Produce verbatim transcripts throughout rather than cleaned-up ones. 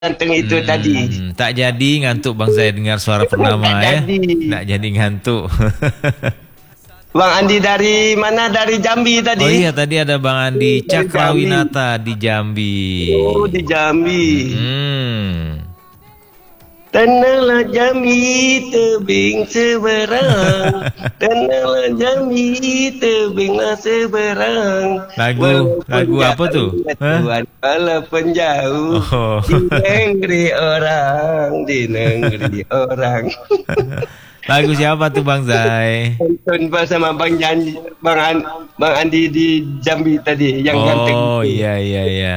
ganteng itu Hmm, tadi. tak jadi ngantuk Bang Zai dengar suara Purnama Tak ya. jadi. Tak jadi ngantuk. Bang Andi dari mana? Dari Jambi tadi? Oh iya, tadi ada Bang Andi Dari Cakrawinata di Jambi. Oh, di Jambi. Hmm. Tanahlah Jambi tebing seberang. Tanahlah Jambi tebinglah seberang. Lagu lagu apa tuh? Hah? Tuhan walaupun jauh Oh. di negeri orang, di negeri orang. Lagu siapa tuh Bang Zai? Tonton bersama Bang Janji, Bang, An, Bang Andi di Jambi tadi yang ganteng. Oh iya iya iya.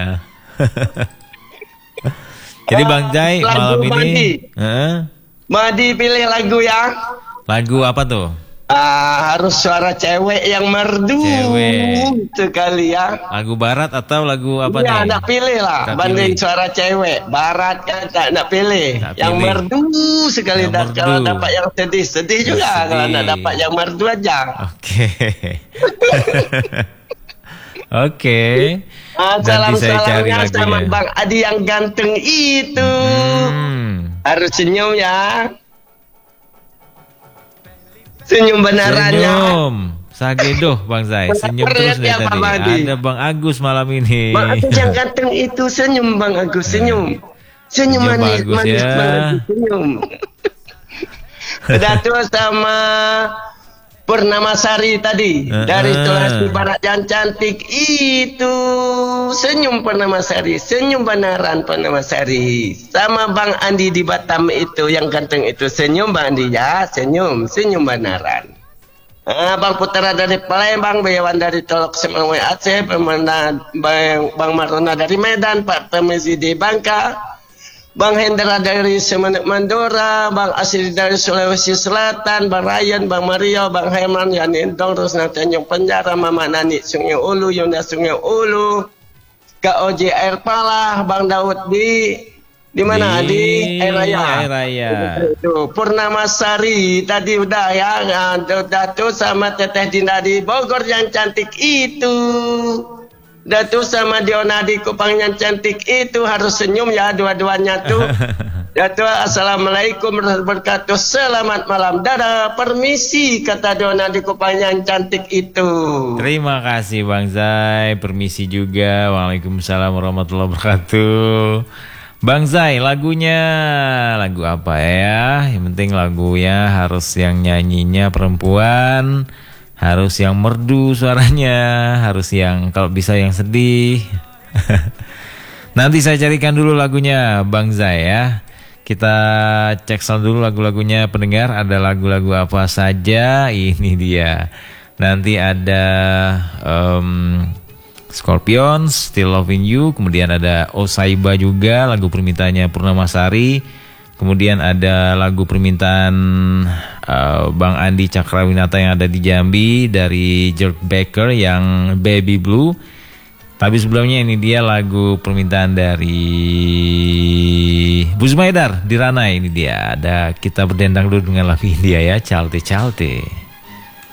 Jadi Bang Zai Lagu malam Madi. ini, Heeh. Madi pilih lagu ya. Lagu apa tuh? Ah, harus suara cewek yang merdu Cewek. sekali ya. Lagu barat atau lagu apa Ya, nih? nak pilih lah. Tak Banding pilih. suara cewek. Barat kan tak nak pilih. Tak Yang pilih. merdu sekali. Yang Dan merdu. kalau dapat yang sedih, sedih juga. Sedih. Kalau nak dapat yang merdu aja. Oke. Oke. Ah, Nanti saya cari salam-salamnya sama lagunya. Bang Adi yang ganteng itu. Hmm. Harus senyum ya. Senyum benarannya. Senyum. Sagedoh Bang Zai. Senyum terus dari Ya, Pak tadi. Madi. Ada Bang Agus malam ini. Bang Agus yang ganteng itu senyum Bang Agus, senyum. Senyum Senyum, manis, Bang Agus, manis ya. Bang Agus, senyum. Datu sama Purnamasari tadi Uh-uh. dari Sulawesi Barat yang cantik itu. Senyum Purnamasari, senyum benaran Purnamasari. Sama Bang Andi di Batam itu yang ganteng itu, senyum Bang Andi ya, senyum, senyum benaran. Ah, Bang Putra dari Palembang, Bayawan dari Tolok Semarang Aceh, Pemenang Bang, Bang Marona dari Medan, Pak Pemizi di Bangka, Bang Hendra dari Semenuk Mandora, Bang Asri dari Sulawesi Selatan, Bang Ryan, Bang Mario, Bang Herman, Yani Indong, Rusna Tanjung Penjara, Mama Nani Sungai Ulu, Yunda Sungai Ulu, Kak Oji Air Palah, Bang Daud di di mana Di di Air Raya. Air Raya. Itu Purnamasari tadi udah ya, nah, Datu sama Teteh Dinda di Bogor yang cantik itu. Datu sama Diona di Kupang yang cantik itu harus senyum ya dua-duanya tuh. Datu assalamualaikum warahmatullahi wabarakatuh. Selamat malam. Dadah, permisi kata Diona di Kupang yang cantik itu. Terima kasih Bang Zai. Permisi juga. Waalaikumsalam warahmatullahi wabarakatuh. Bang Zai, lagunya lagu apa ya? Yang penting lagunya harus yang nyanyinya perempuan, harus yang merdu suaranya, harus yang kalau bisa yang sedih. Nanti saya carikan dulu lagunya Bang Zai ya. Kita cek sound dulu lagu-lagunya pendengar, ada lagu-lagu apa saja. Ini dia. Nanti ada um, Scorpions, Still Loving You, kemudian ada Osaiba juga, lagu permintaannya Purnamasari, kemudian ada lagu permintaan uh, Bang Andi Cakrawinata yang ada di Jambi dari George Baker yang Baby Blue. Tapi sebelumnya ini dia lagu permintaan dari Bu Zumaidar di Ranai, ini dia. Ada Kita Berdendang dulu dengan lagu India ya, Calte Calte.